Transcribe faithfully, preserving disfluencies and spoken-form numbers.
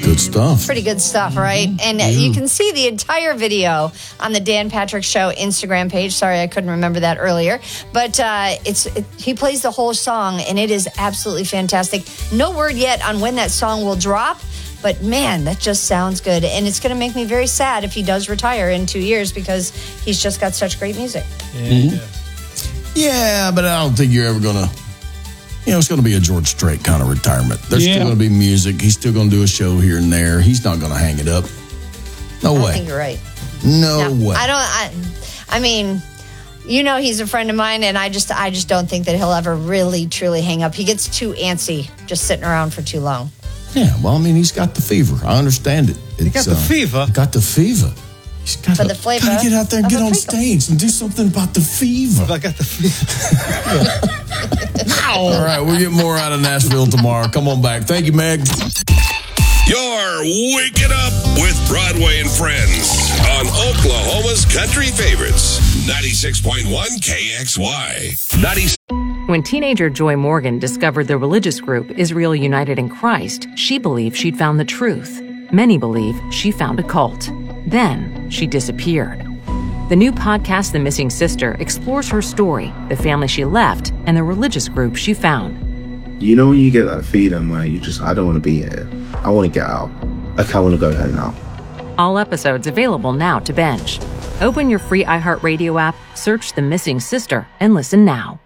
Good stuff. Pretty good stuff, right? And yeah. you can see the entire video on the Dan Patrick Show Instagram page. Sorry, I couldn't remember that earlier. But uh, it's it, he plays the whole song, and it is absolutely fantastic. No word yet on when that song will drop. But, man, that just sounds good. And it's going to make me very sad if he does retire in two years because he's just got such great music. Yeah, mm-hmm. yeah but I don't think you're ever going to, you know, it's going to be a George Strait kind of retirement. There's yeah. still going to be music. He's still going to do a show here and there. He's not going to hang it up. No way. I think you're right. No, no way. I don't, I, I mean... You know he's a friend of mine, and I just I just don't think that he'll ever really, truly hang up. He gets too antsy just sitting around for too long. Yeah, well, I mean, he's got the fever. I understand it. It's, he got the uh, fever? Got the fever. He's got for to, the flavor. Gotta get out there and get on stage and do something about the fever. I got the fever. All right, we'll get more out of Nashville tomorrow. Come on back. Thank you, Meg. You're waking up with Broadway and Friends on Oklahoma's Country Favorites, ninety-six point one K X Y. ninety When teenager Joy Morgan discovered the religious group Israel United in Christ, she believed she'd found the truth. Many believe she found a cult. Then she disappeared. The new podcast, The Missing Sister, explores her story, the family she left, and the religious group she found. You know when you get that feeling where you just, I don't want to be here. I want to get out. Okay, I want to go home now. All episodes available now to binge. Open your free iHeartRadio app, search The Missing Sister, and listen now.